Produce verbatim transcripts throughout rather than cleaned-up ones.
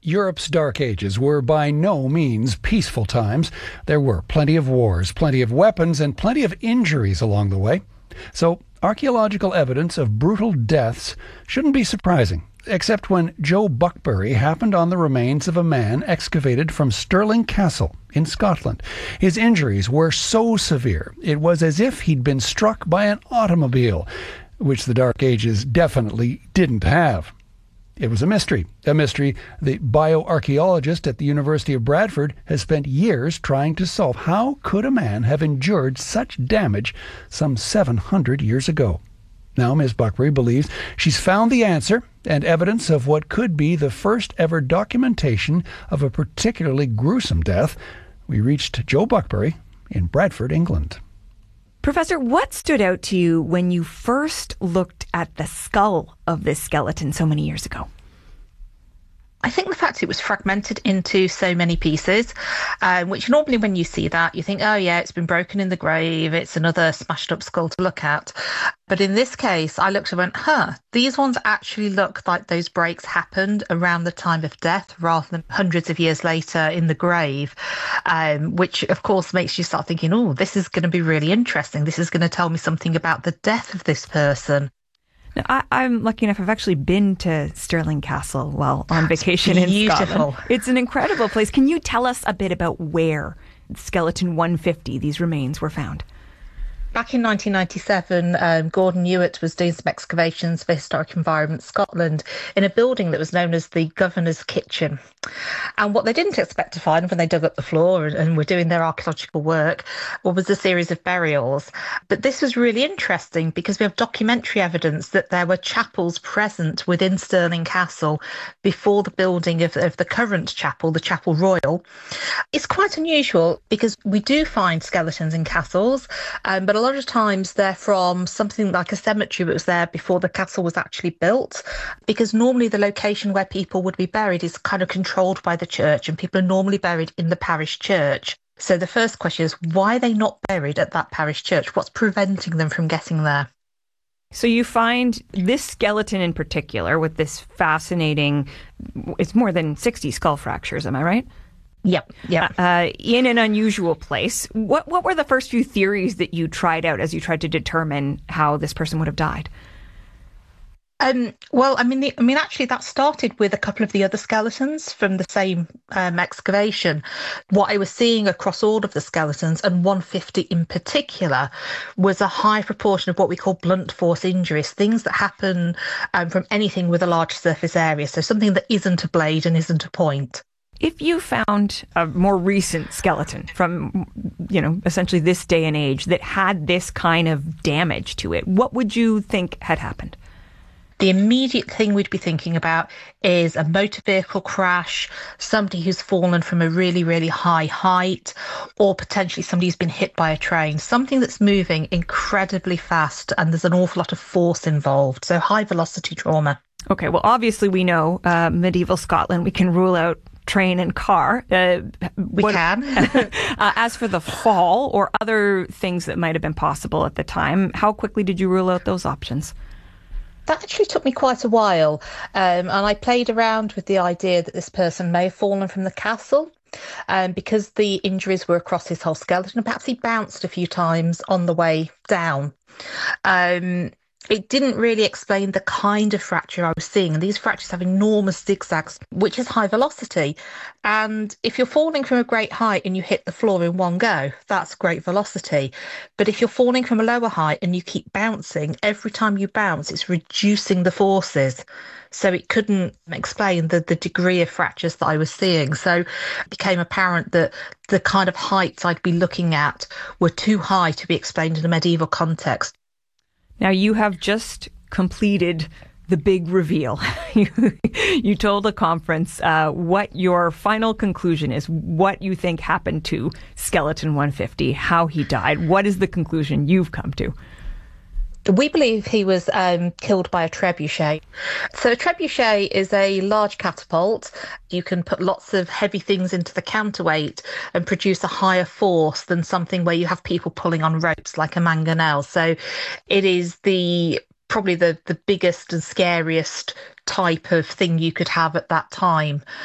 Europe's Dark Ages were by no means peaceful times. There were plenty of wars, plenty of weapons, and plenty of injuries along the way. So archaeological evidence of brutal deaths shouldn't be surprising, except when Joe Buckberry happened on the remains of a man excavated from Stirling Castle in Scotland. His injuries were so severe, it was as if he'd been struck by an automobile, which the Dark Ages definitely didn't have. It was a mystery, a mystery the bioarchaeologist at the University of Bradford has spent years trying to solve. How could a man have endured such damage some seven hundred years ago? Now Miz Buckberry believes she's found the answer and evidence of what could be the first ever documentation of a particularly gruesome death. We reached Joe Buckberry in Bradford, England. Professor, what stood out to you when you first looked at the skull of this skeleton so many years ago? I think the fact it was fragmented into so many pieces, um, which normally when you see that, you think, oh yeah, it's been broken in the grave, it's another smashed up skull to look at. But in this case, I looked and went, huh, these ones actually look like those breaks happened around the time of death rather than hundreds of years later in the grave, um, which of course makes you start thinking, oh, this is going to be really interesting. This is going to tell me something about the death of this person. Now, I, I'm lucky enough, I've actually been to Stirling Castle while on vacation in Scotland. It's an incredible place. Can you tell us a bit about where skeleton one fifty, these remains, were found? Back in nineteen ninety-seven, um, Gordon Hewitt was doing some excavations for Historic Environment Scotland in a building that was known as the Governor's Kitchen. And what they didn't expect to find when they dug up the floor and, and were doing their archaeological work was a series of burials. But this was really interesting because we have documentary evidence that there were chapels present within Stirling Castle before the building of, of the current chapel, the Chapel Royal. It's quite unusual because we do find skeletons in castles, um, but a lot of times they're from something like a cemetery that was there before the castle was actually built, because normally the location where people would be buried is kind of controlled by the church and people are normally buried in the parish church. So the first question is, why are they not buried at that parish church? What's preventing them from getting there? So you find this skeleton in particular with this fascinating, it's more than sixty skull fractures, am I right? Yep, yep. Uh, in an unusual place. What what were the first few theories that you tried out as you tried to determine how this person would have died? Um, well, I mean, the, I mean, actually, that started with a couple of the other skeletons from the same um, excavation. What I was seeing across all of the skeletons, and one fifty in particular, was a high proportion of what we call blunt force injuries, things that happen um, from anything with a large surface area. So something that isn't a blade and isn't a point. If you found a more recent skeleton from, you know, essentially this day and age that had this kind of damage to it, what would you think had happened? The immediate thing we'd be thinking about is a motor vehicle crash, somebody who's fallen from a really, really high height, or potentially somebody who's been hit by a train, something that's moving incredibly fast and there's an awful lot of force involved. So high velocity trauma. Okay, well, obviously we know uh, medieval Scotland, we can rule out train and car. Uh, we what, can. uh, as for the fall or other things that might have been possible at the time, how quickly did you rule out those options? That actually took me quite a while, um, and I played around with the idea that this person may have fallen from the castle, um, because the injuries were across his whole skeleton, and perhaps he bounced a few times on the way down. Um, It didn't really explain the kind of fracture I was seeing. And these fractures have enormous zigzags, which is high velocity. And if you're falling from a great height and you hit the floor in one go, that's great velocity. But if you're falling from a lower height and you keep bouncing, every time you bounce, it's reducing the forces. So it couldn't explain the, the degree of fractures that I was seeing. So it became apparent that the kind of heights I'd be looking at were too high to be explained in a medieval context. Now, you have just completed the big reveal. you, you told a conference uh, what your final conclusion is, what you think happened to Skeleton one fifty, how he died. What is the conclusion you've come to? We believe he was um, killed by a trebuchet. So a trebuchet is a large catapult. You can put lots of heavy things into the counterweight and produce a higher force than something where you have people pulling on ropes like a mangonel. So it is the probably the, the biggest and scariest type of thing you could have at that time.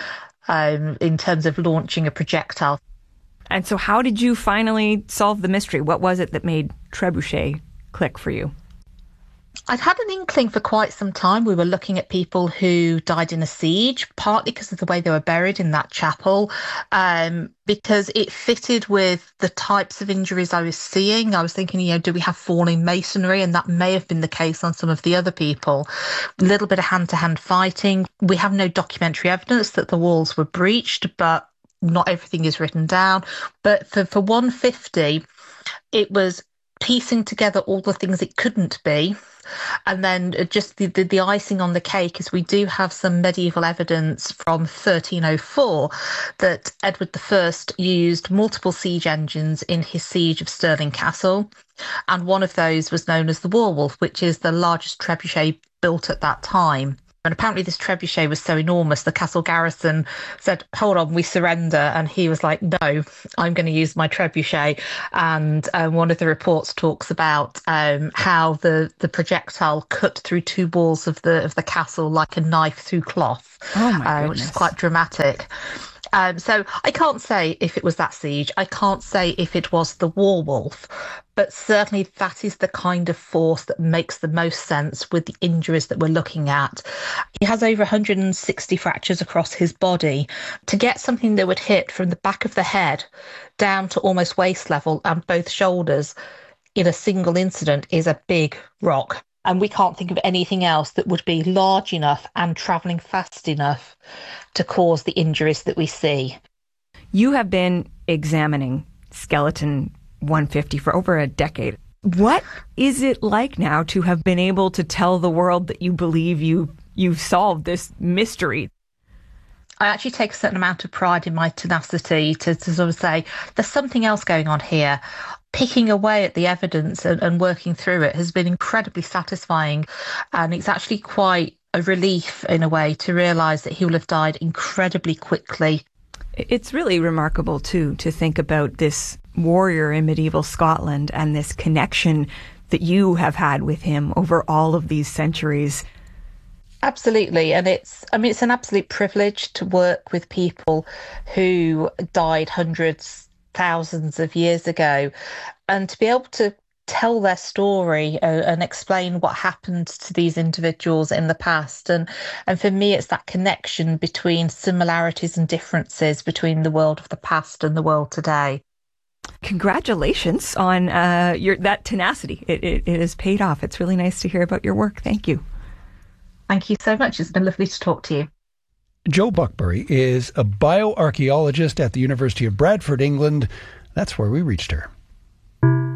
um, in terms of launching a projectile. And so how did you finally solve the mystery? What was it that made Trebuchet click for you? I'd had an inkling for quite some time. We were looking at people who died in a siege, partly because of the way they were buried in that chapel, um, because it fitted with the types of injuries I was seeing. I was thinking, you know, do we have falling masonry? And that may have been the case on some of the other people. A little bit of hand-to-hand fighting. We have no documentary evidence that the walls were breached, but not everything is written down. But for, for one fifty, it was piecing together all the things it couldn't be. And then just the, the, the icing on the cake is we do have some medieval evidence from thirteen oh four that Edward the First used multiple siege engines in his siege of Stirling Castle. And one of those was known as the Warwolf, which is the largest trebuchet built at that time. And apparently this trebuchet was so enormous, the castle garrison said, hold on, we surrender. And he was like, no, I'm going to use my trebuchet. And um, one of the reports talks about um, how the, the projectile cut through two walls of the of the castle like a knife through cloth, oh my uh, which is quite dramatic. Um, so I can't say if it was that siege. I can't say if it was the Warwolf, but certainly that is the kind of force that makes the most sense with the injuries that we're looking at. He has over one hundred sixty fractures across his body. To get something that would hit from the back of the head down to almost waist level and both shoulders in a single incident is a big rock. And we can't think of anything else that would be large enough and travelling fast enough to cause the injuries that we see. You have been examining Skeleton one fifty for over a decade. What is it like now to have been able to tell the world that you believe you, you've solved this mystery? I actually take a certain amount of pride in my tenacity to, to sort of say, there's something else going on here. Picking away at the evidence and, and working through it has been incredibly satisfying. And it's actually quite a relief in a way to realise that he will have died incredibly quickly. It's really remarkable, too, to think about this warrior in medieval Scotland and this connection that you have had with him over all of these centuries. Absolutely. And it's, I mean, it's an absolute privilege to work with people who died hundreds, thousands of years ago, and to be able to tell their story uh, and explain what happened to these individuals in the past. And and for me, it's that connection between similarities and differences between the world of the past and the world today. Congratulations on uh, your that tenacity. It, it, it has paid off. It's really nice to hear about your work. Thank you. Thank you so much. It's been lovely to talk to you. Jo Buckbury is a bioarchaeologist at the University of Bradford, England. That's where we reached her.